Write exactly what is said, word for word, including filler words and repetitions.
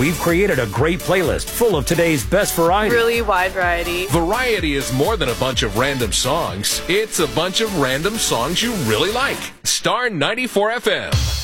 We've created a great playlist full of today's best variety. Really wide variety. Variety is more than a bunch of random songs. It's a bunch of random songs you really like. Star ninety-four F M.